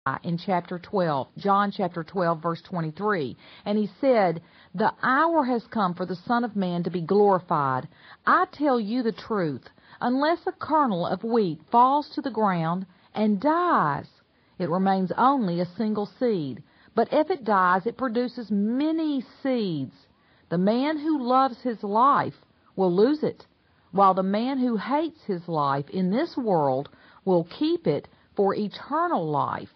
in chapter 12, John chapter 12, verse 23. And he said, "The hour has come for the Son of Man to be glorified. I tell you the truth, unless a kernel of wheat falls to the ground and dies, it remains only a single seed. But if it dies, it produces many seeds. The man who loves his life will lose it, while the man who hates his life in this world will keep it for eternal life."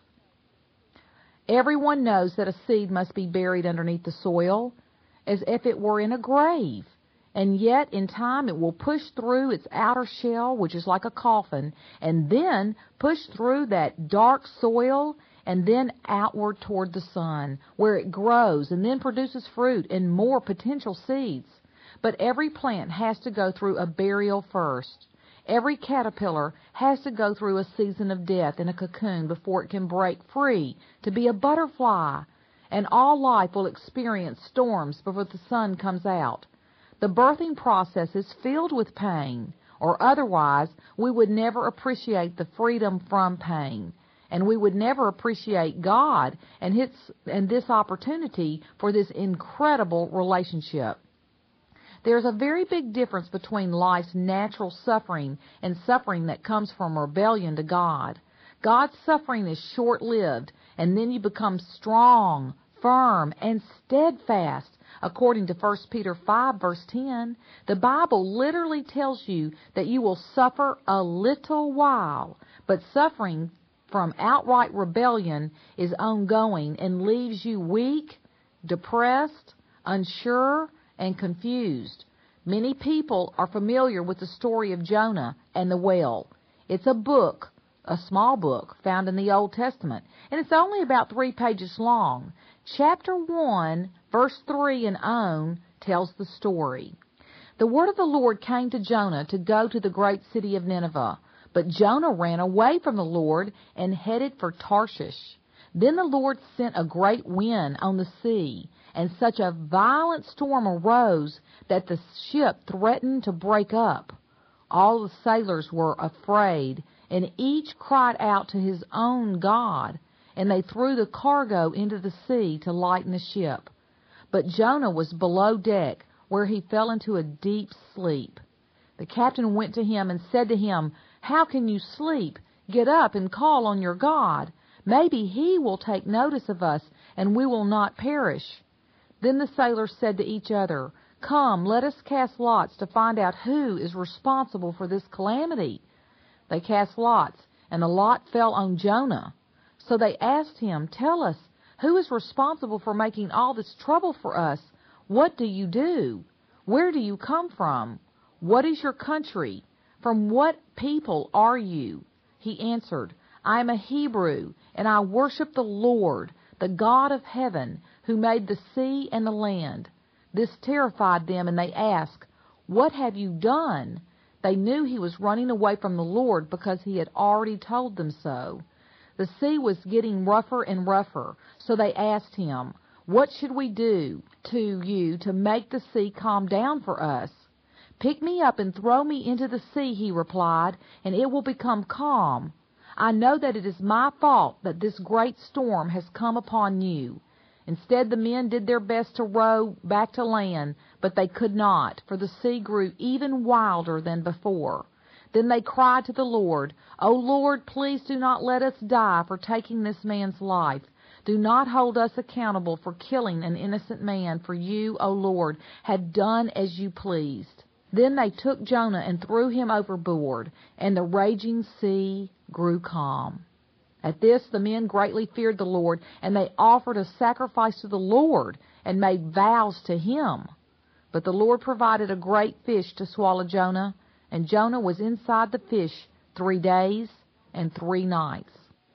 Everyone knows that a seed must be buried underneath the soil, as if it were in a grave, and yet in time it will push through its outer shell, which is like a coffin, and then push through that dark soil and then outward toward the sun, where it grows and then produces fruit and more potential seeds. But every plant has to go through a burial first. Every caterpillar has to go through a season of death in a cocoon before it can break free to be a butterfly. And all life will experience storms before the sun comes out. The birthing process is filled with pain, or otherwise we would never appreciate the freedom from pain. And we would never appreciate God and this opportunity for this incredible relationship. There's a very big difference between life's natural suffering and suffering that comes from rebellion to God. God's suffering is short-lived, and then you become strong, firm, and steadfast. According to 1 Peter 5, verse 10, the Bible literally tells you that you will suffer a little while, but suffering from outright rebellion is ongoing and leaves you weak, depressed, unsure, and confused. Many people are familiar with the story of Jonah and the whale. It's a book, a small book, found in the Old Testament, and it's only about 3 pages long. Chapter 1, verse 3 and on tells the story. The word of the Lord came to Jonah to go to the great city of Nineveh, but Jonah ran away from the Lord and headed for Tarshish. Then the Lord sent a great wind on the sea, and such a violent storm arose that the ship threatened to break up. All the sailors were afraid, and each cried out to his own God, and they threw the cargo into the sea to lighten the ship. But Jonah was below deck, where he fell into a deep sleep. The captain went to him and said to him, "How can you sleep? Get up and call on your God. Maybe he will take notice of us, and we will not perish." Then the sailors said to each other, "Come, let us cast lots to find out who is responsible for this calamity." They cast lots, and the lot fell on Jonah. So they asked him, "Tell us, who is responsible for making all this trouble for us? What do you do? Where do you come from? What is your country? From what people are you?" He answered, "I am a Hebrew, and I worship the Lord, the God of heaven, who made the sea and the land." This terrified them, and they asked, "What have you done?" They knew he was running away from the Lord because he had already told them so. The sea was getting rougher and rougher, so they asked him, "What should we do to you to make the sea calm down for us?" "Pick me up and throw me into the sea," he replied, "and it will become calm. I know that it is my fault that this great storm has come upon you." Instead, the men did their best to row back to land, but they could not, for the sea grew even wilder than before. Then they cried to the Lord, "O Lord, please do not let us die for taking this man's life. Do not hold us accountable for killing an innocent man, for you, O Lord, have done as you pleased." Then they took Jonah and threw him overboard, and the raging sea grew calm. At this the men greatly feared the Lord, and they offered a sacrifice to the Lord and made vows to him. But the Lord provided a great fish to swallow Jonah, and Jonah was inside the fish 3 days and 3 nights.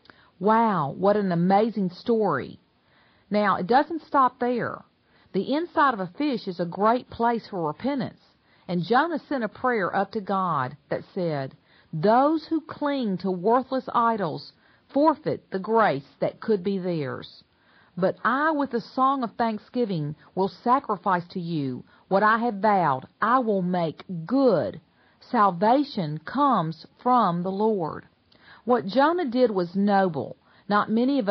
Wow, what an amazing story. Now, it doesn't stop there. The inside of a fish is a great place for repentance, and Jonah sent a prayer up to God that said, "Those who cling to worthless idols forfeit the grace that could be theirs. But I, with a song of thanksgiving, will sacrifice to you what I have vowed. I will make good. Salvation comes from the Lord." What Jonah did was noble. Not many of